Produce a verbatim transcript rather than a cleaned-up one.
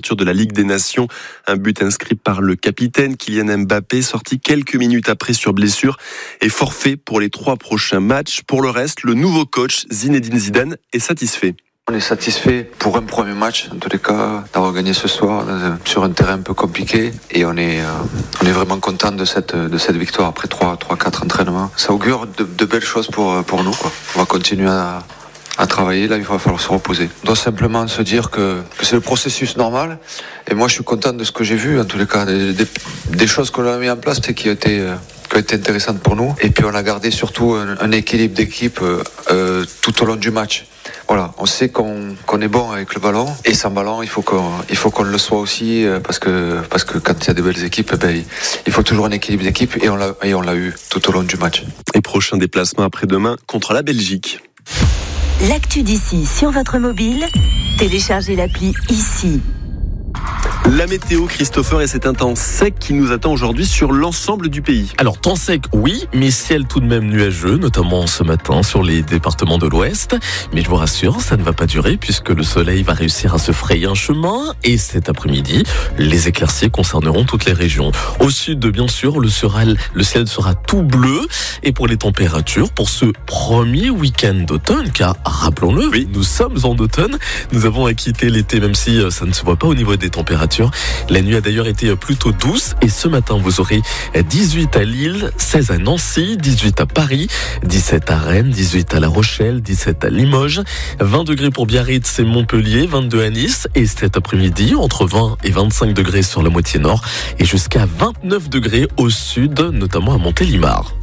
l'ouverture de la Ligue des Nations. Un but inscrit par le capitaine Kylian Mbappé, sorti quelques minutes après sur blessure, et forfait pour les trois prochains matchs. Pour le reste, le nouveau coach Zinedine Zidane est satisfait. On est satisfait pour un premier match, en tous les cas, d'avoir gagné ce soir sur un terrain un peu compliqué. Et on est, euh, on est vraiment content de cette, de cette victoire après trois quatre entraînements. Ça augure de, de belles choses pour, pour nous, quoi. On va continuer à, à travailler, là il va falloir se reposer. On doit simplement se dire que, que c'est le processus normal. Et moi je suis content de ce que j'ai vu, en tous les cas. Des, des, des choses qu'on a mis en place et qui ont été... Euh, qui a été intéressante pour nous. Et puis on a gardé surtout un, un équilibre d'équipe euh, euh, tout au long du match. Voilà, on sait qu'on, qu'on est bon avec le ballon, et sans ballon, il faut qu'on, il faut qu'on le soit aussi, euh, parce que, parce que quand il y a des belles équipes, ben, il faut toujours un équilibre d'équipe, et on l'a, et on l'a eu tout au long du match. Et prochain déplacement après-demain contre la Belgique. L'actu d'ici sur votre mobile, téléchargez l'appli ici. La météo, Christopher, et c'est un temps sec qui nous attend aujourd'hui sur l'ensemble du pays. Alors, temps sec, oui, mais ciel tout de même nuageux, notamment ce matin sur les départements de l'Ouest. Mais je vous rassure, ça ne va pas durer puisque le soleil va réussir à se frayer un chemin. Et cet après-midi, les éclaircies concerneront toutes les régions. Au sud, bien sûr, le, sera, le ciel sera tout bleu. Et pour les températures, pour ce premier week-end d'automne, car rappelons-le, oui, nous sommes en automne, nous avons acquitté l'été, même si ça ne se voit pas au niveau des températures. La nuit a d'ailleurs été plutôt douce et ce matin vous aurez dix-huit à Lille, seize à Nancy, dix-huit à Paris, dix-sept à Rennes, dix-huit à La Rochelle, dix-sept à Limoges, vingt degrés pour Biarritz et Montpellier, vingt-deux à Nice et cet après-midi entre vingt et vingt-cinq degrés sur la moitié nord et jusqu'à vingt-neuf degrés au sud, notamment à Montélimar.